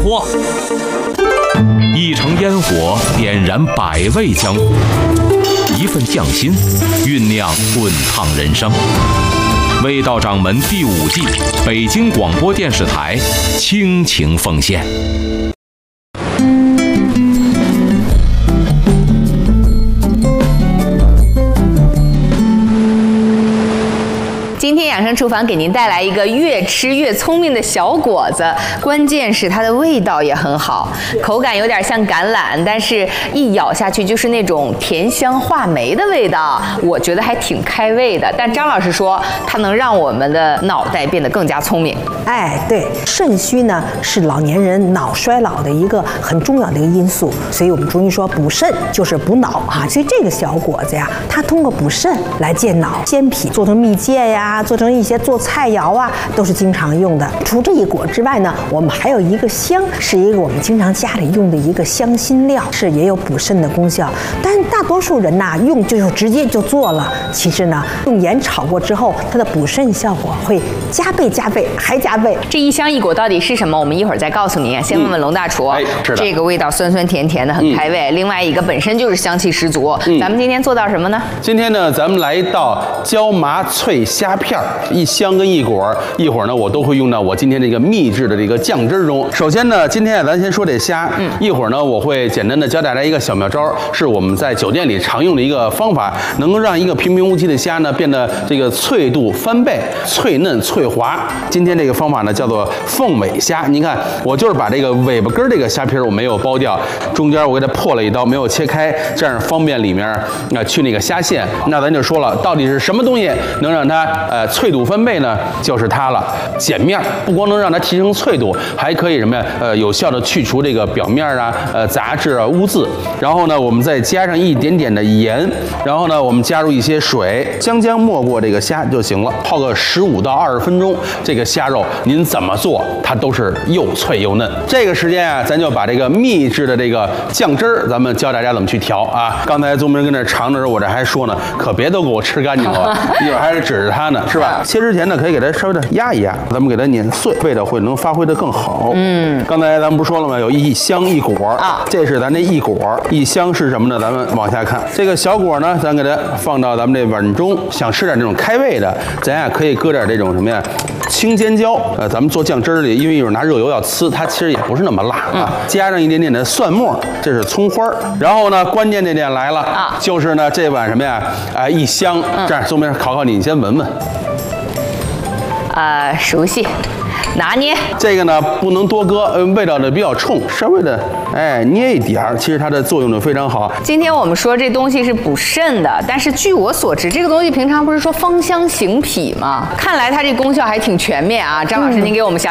化。一城烟火点燃百味江湖，一份匠心酝酿滚烫人生。味道掌门第5季，北京广播电视台倾情奉献。 今天养生厨房给您带来一个越吃越聪明的小果子，关键是它的味道也很好，口感有点像橄榄，但是一咬下去就是那种甜香话梅的味道，我觉得还挺开胃的。但张老师说它能让我们的脑袋变得更加聪明。 哎，对，肾虚呢是老年人脑衰老的一个很重要的一个因素，所以我们中医说补肾就是补脑啊。所以这个小果子呀，它通过补肾来健脑，鲜皮做成蜜饯呀，做成一些做菜肴啊，都是经常用的。除这一果之外呢，我们还有一个香，是一个我们经常家里用的一个香辛料，是也有补肾的功效。但是大多数人呐，用就直接就做了，其实呢，用盐炒过之后，它的补肾效果会加倍还加倍。 这一香一果到底是什么？我们一会儿再告诉您。先问问龙大厨， 是的， 这个味道酸酸甜甜的，很开胃。另外一个本身就是香气十足。咱们今天做到什么呢？ 今天呢，咱们来一道椒麻脆虾片，一香跟一果，一会儿呢我都会用到我今天这个秘制的这个酱汁中。首先呢，今天咱先说这虾，一会儿呢我会简单的教大家一个小妙招，是我们在酒店里常用的一个方法，能够让一个平平无奇的虾呢变得这个脆度翻倍，脆嫩脆滑。今天这个方法呢叫做凤尾虾，您看我就是把这个尾巴根这个虾皮我没有剥掉，中间我给它破了一刀，没有切开，这样方便里面去那个虾线。那咱就说了，到底是什么东西能让它脆度翻倍呢？就是它了，碱面不光能让它提升脆度，还可以什么呀？有效的去除这个表面啊、杂质啊、污渍。然后呢，我们再加上一点点的盐，然后呢，我们加入一些水，将没过这个虾就行了，泡个15到20分钟，这个虾肉您怎么做它都是又脆又嫩。这个时间啊，咱就把这个秘制的这个酱汁儿，咱们教大家怎么去调啊。刚才宗明跟这尝的时候，我这还说呢，可别都给我吃干净了，一会儿还是指着它呢，是吧？切之前呢，可以给它稍微的压一压，咱们给它碾碎，味道会能发挥的更好。刚才咱们不是说了吗？有一香一果啊，这是咱这一果，一香是什么呢？咱们往下看，这个小果呢，咱给它放到咱们这碗中。想吃点这种开胃的，咱呀可以搁点这种什么呀？青尖椒，咱们做酱汁里，因为一会儿拿热油要呲，它其实也不是那么辣啊。加上一点点的蒜末，这是葱花。然后呢，关键这点来了啊，就是呢这碗什么呀？一香，这样宗明考考你，你先闻闻。 熟悉。拿捏这个呢不能多搁，味道呢比较冲，稍微的捏一点儿，其实它的作用就非常好。 今天我们说这东西是补肾的，但是据我所知，这个东西平常不是说芳香行脾吗？看来它这功效还挺全面啊。张老师，您给我们详